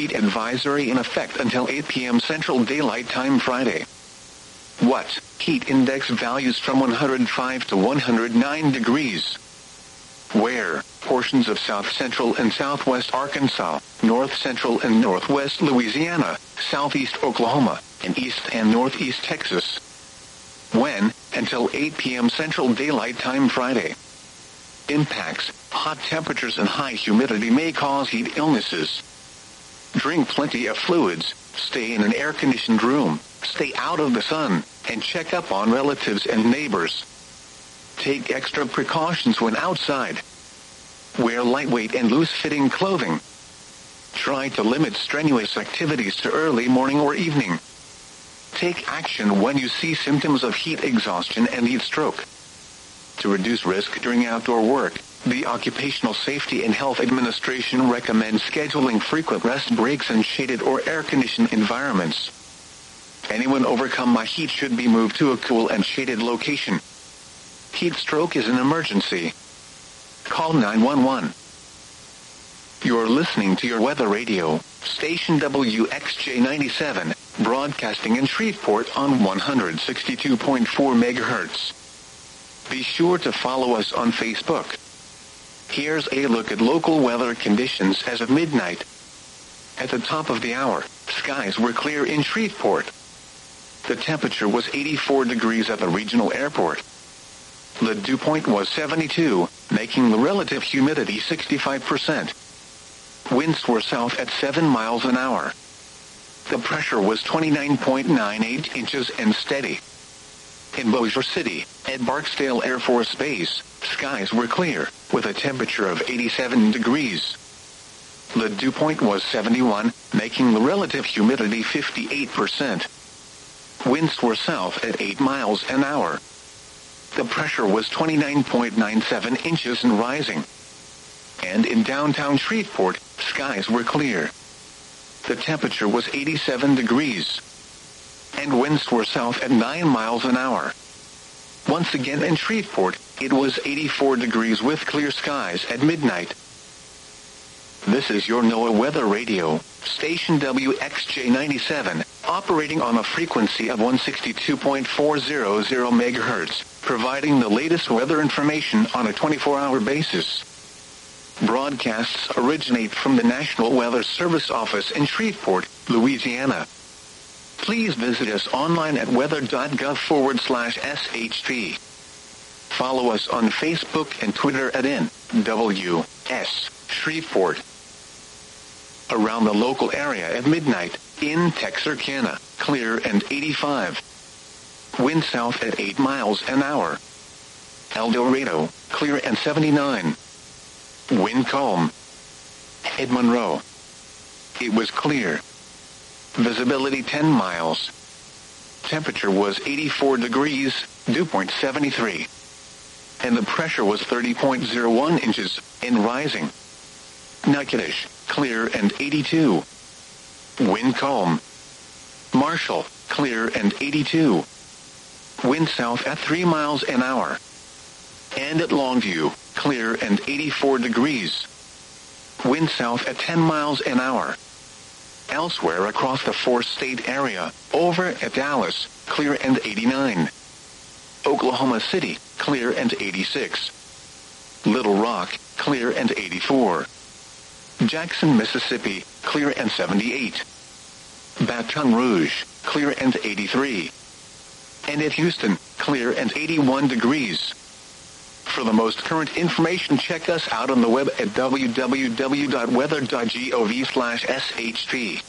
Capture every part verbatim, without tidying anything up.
Heat advisory in effect until eight p m Central Daylight Time Friday. What? Heat index values from one hundred five to one hundred nine degrees. Where? Portions of south central and southwest Arkansas, north central and northwest Louisiana, southeast Oklahoma, and east and northeast Texas. When? Until eight p m Central Daylight Time Friday. Impacts: hot temperatures and high humidity may cause heat illnesses. Drink plenty of fluids, stay in an air-conditioned room, stay out of the sun, and check up on relatives and neighbors. Take extra precautions when outside. Wear lightweight and loose-fitting clothing. Try to limit strenuous activities to early morning or evening. Take action when you see symptoms of heat exhaustion and heat stroke. To reduce risk during outdoor work, the Occupational Safety and Health Administration recommends scheduling frequent rest breaks in shaded or air-conditioned environments. Anyone overcome by heat should be moved to a cool and shaded location. Heat stroke is an emergency. Call nine one one. You're listening to your weather radio, station W X J ninety-seven, broadcasting in Shreveport on one hundred sixty-two point four megahertz. Be sure to follow us on Facebook. Here's a look at local weather conditions as of midnight. At the top of the hour, skies were clear in Shreveport. The temperature was eighty-four degrees at the regional airport. The dew point was seventy-two, making the relative humidity sixty-five percent. Winds were south at seven miles an hour. The pressure was twenty-nine point nine eight inches and steady. In Bossier City, at Barksdale Air Force Base, skies were clear, with a temperature of eighty-seven degrees. The dew point was seventy-one, making the relative humidity fifty-eight percent. Winds were south at eight miles an hour. The pressure was twenty-nine point nine seven inches and rising. And in downtown Shreveport, skies were clear. The temperature was eighty-seven degrees. And winds were south at nine miles an hour. Once again in Shreveport, it was eighty-four degrees with clear skies at midnight. This is your NOAA Weather Radio, station W X J ninety-seven, operating on a frequency of one hundred sixty-two point four hundred megahertz, providing the latest weather information on a twenty-four hour basis. Broadcasts originate from the National Weather Service office in Shreveport, Louisiana. Please visit us online at weather.gov forward slash SHP. Follow us on Facebook and Twitter at N W S Shreveport. Around the local area at midnight, in Texarkana, clear and eighty-five. Wind south at eight miles an hour. El Dorado, clear and seventy-nine. Wind calm. At Monroe, it was clear. Visibility ten miles. Temperature was eighty-four degrees, dew point seventy-three. And the pressure was thirty point zero one inches, and rising. Natchitoches, clear and eighty-two. Wind calm. Marshall, clear and eighty-two. Wind south at three miles an hour. And at Longview, clear and eighty-four degrees. Wind south at ten miles an hour. Elsewhere across the four-state area, over at Dallas, clear and eighty-nine. Oklahoma City, clear and eighty-six. Little Rock, clear and eighty-four. Jackson, Mississippi, clear and seventy-eight. Baton Rouge, clear and eighty-three. And at Houston, clear and eighty-one degrees. For the most current information, check us out on the web at w w w dot weather dot gov slash S H P.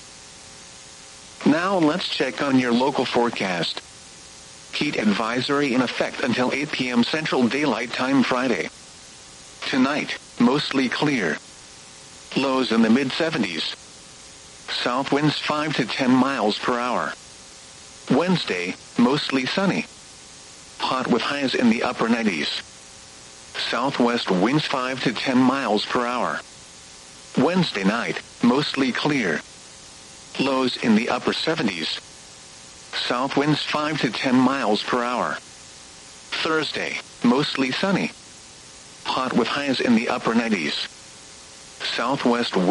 Now let's check on your local forecast. Heat advisory in effect until eight p m Central Daylight Time Friday. Tonight, mostly clear. Lows in the mid seventies. South winds five to ten miles per hour. Wednesday, mostly sunny. Hot with highs in the upper nineties. Southwest winds five to ten miles per hour. Wednesday night, mostly clear. Lows in the upper seventies. South winds five to ten miles per hour. Thursday, mostly sunny. Hot with highs in the upper nineties. Southwest winds